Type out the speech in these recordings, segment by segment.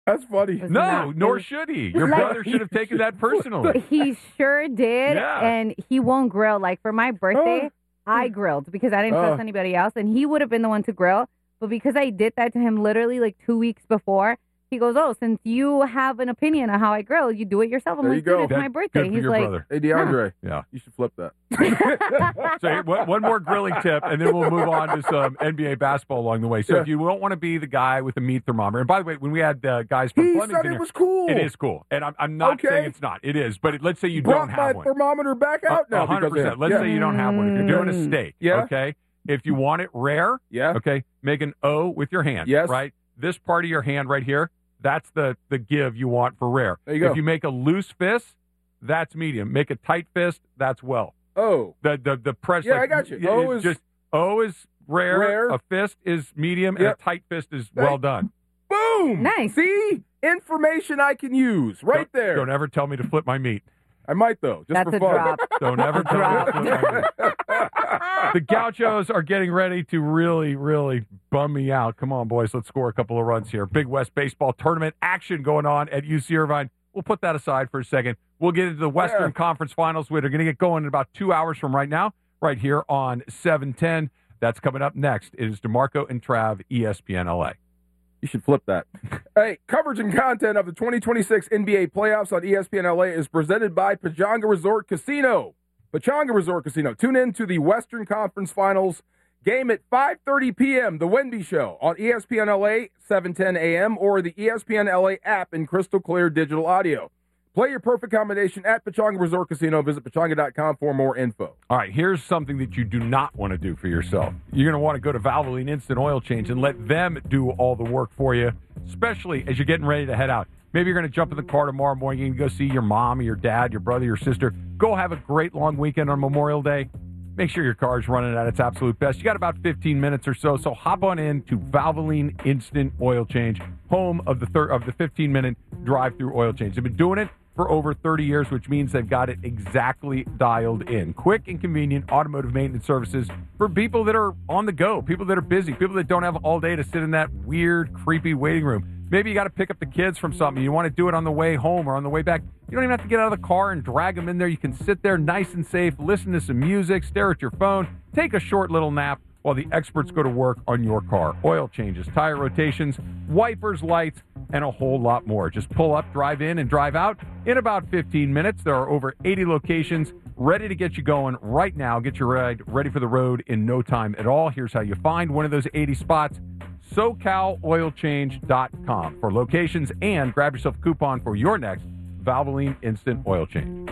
That's funny. No, nor should he. Your brother should have taken that personally. He sure did, and he won't grill. Like, for my birthday, I grilled because I didn't trust anybody else, and he would have been the one to grill. But because I did that to him literally like 2 weeks before, he goes, "Oh, since you have an opinion on how I grill, you do it yourself." I'm like, "Dude, it's my birthday." Good for He's your like, brother. Hey, DeAndre. Yeah. You should flip that. So one more grilling tip, and then we'll move on to some NBA basketball along the way. So if you don't want to be the guy with the meat thermometer, and by the way, when we had guys from Flemington, said it was cool. It is cool, and I'm not saying it's not. It is, but let's say you don't have one. Brought my thermometer back out now. 100%. Let's say you don't have one. If you're doing a steak, okay. If you want it rare, okay, make an O with your hand. Yes. Right. This part of your hand right here. That's the give you want for rare. There you go. If you make a loose fist, that's medium. Make a tight fist, that's well. Oh. The press. Yeah, I got you. O is rare. A fist is medium, and a tight fist is well done. Boom. Nice. See? Information I can use there. Don't ever tell me to flip my meat. I might, though, just That's for a fun. drop. Don't ever tell me to flip my meat. The Gauchos are getting ready to really, really bum me out. Come on, boys. Let's score a couple of runs here. Big West baseball tournament action going on at UC Irvine. We'll put that aside for a second. We'll get into the Western Conference Finals, which are going to get going in about 2 hours from right now, right here on 710. That's coming up next. It is DeMarco and Trav, ESPN LA. You should flip that. Hey, coverage and content of the 2026 NBA playoffs on ESPN LA is presented by Pechanga Resort Casino. Pechanga Resort Casino. Tune in to the Western Conference Finals game at 5:30 p.m., The Wendy Show on ESPN LA, 7:10 a.m., or the ESPN LA app in crystal clear digital audio. Play your perfect combination at Pechanga Resort Casino. Visit Pechanga.com for more info. All right, here's something that you do not want to do for yourself. You're going to want to go to Valvoline Instant Oil Change and let them do all the work for you, especially as you're getting ready to head out. Maybe you're going to jump in the car tomorrow morning and go see your mom or your dad, your brother, your sister. Go have a great long weekend on Memorial Day. Make sure your car is running at its absolute best. You got about 15 minutes or so hop on in to Valvoline Instant Oil Change, home of the 15-minute drive-through oil change. They've been doing it for over 30 years, which means they've got it exactly dialed in. Quick and convenient automotive maintenance services for people that are on the go, people that are busy, people that don't have all day to sit in that weird, creepy waiting room. Maybe you got to pick up the kids from something. You want to do it on the way home or on the way back. You don't even have to get out of the car and drag them in there. You can sit there nice and safe, listen to some music, stare at your phone, take a short little nap while the experts go to work on your car. Oil changes, tire rotations, wipers, lights, and a whole lot more. Just pull up, drive in, and drive out in about 15 minutes. There are over 80 locations ready to get you going right now. Get your ride ready for the road in no time at all. Here's how you find one of those 80 spots. SoCalOilChange.com for locations, and grab yourself a coupon for your next Valvoline Instant Oil Change.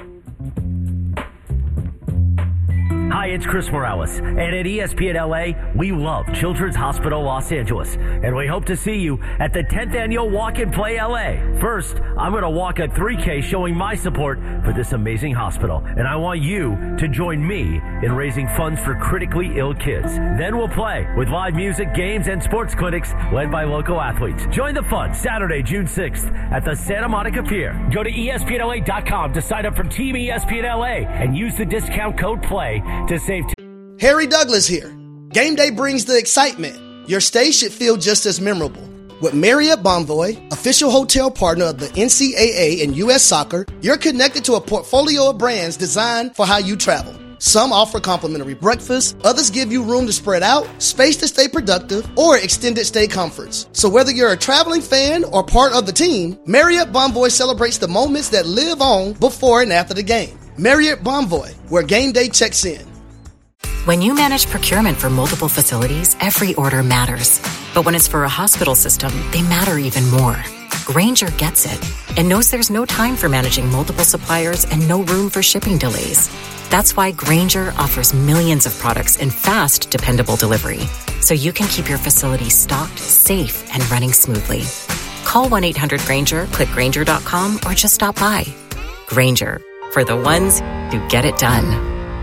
Hi, it's Chris Morales, and at ESPN LA, we love Children's Hospital Los Angeles, and we hope to see you at the 10th Annual Walk and Play LA. First, I'm going to walk a 3K showing my support for this amazing hospital, and I want you to join me in raising funds for critically ill kids. Then we'll play with live music, games, and sports clinics led by local athletes. Join the fun Saturday, June 6th at the Santa Monica Pier. Go to ESPNLA.com to sign up for Team ESPN LA and use the discount code PLAY to save. Harry Douglas here. Game day brings the excitement. Your stay should feel just as memorable. With Marriott Bonvoy, official hotel partner of the NCAA and U.S. Soccer, you're connected to a portfolio of brands designed for how you travel. Some offer complimentary breakfast, others give you room to spread out, space to stay productive, or extended stay comforts. So whether you're a traveling fan or part of the team, Marriott Bonvoy celebrates the moments that live on before and after the game. Marriott Bonvoy, where game day checks in. When you manage procurement for multiple facilities, every order matters. But when it's for a hospital system, they matter even more. Grainger gets it and knows there's no time for managing multiple suppliers and no room for shipping delays. That's why Grainger offers millions of products in fast, dependable delivery, so you can keep your facility stocked, safe, and running smoothly. Call 1-800-GRAINGER, click Grainger.com, or just stop by. Grainger, for the ones who get it done.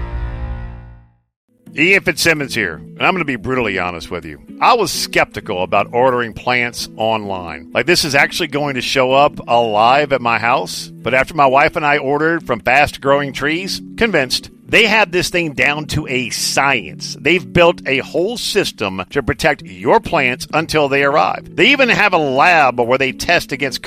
Ian Fitzsimmons here, and I'm going to be brutally honest with you. I was skeptical about ordering plants online. Like, this is actually going to show up alive at my house. But after my wife and I ordered from Fast Growing Trees, convinced. They have this thing down to a science. They've built a whole system to protect your plants until they arrive. They even have a lab where they test against